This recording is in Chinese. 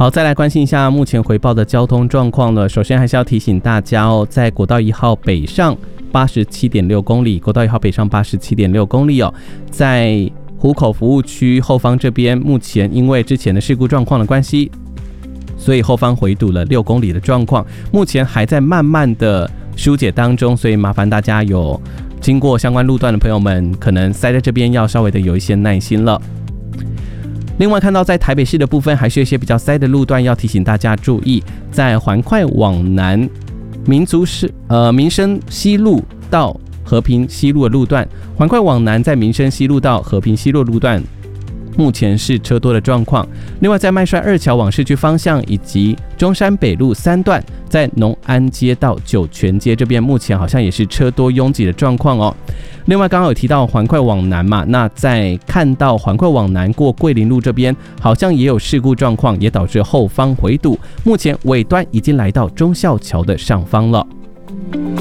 好，再来关心一下目前回报的交通状况了。首先还是要提醒大家哦，在国道1号北上87.6公里，国道1号北上87.6公里哦，在湖口服务区后方这边，目前因为之前的事故状况的关系，所以后方回堵了6公里的状况，目前还在慢慢的疏解当中，所以麻烦大家有经过相关路段的朋友们，可能塞在这边要稍微的有一些耐心了。另外看到在台北市的部分，还是有一些比较塞的路段要提醒大家注意，在环快往南民生西路到和平西路的路段，环快往南在民生西路到和平西路路段目前是车多的状况。另外在麦帅2桥往市区方向以及中山北路3段，在农安街到九泉街这边目前好像也是车多拥挤的状况哦。另外刚刚有提到环快往南嘛，那在看到环快往南过桂林路这边好像也有事故状况，也导致后方回堵，目前尾端已经来到忠孝桥的上方了。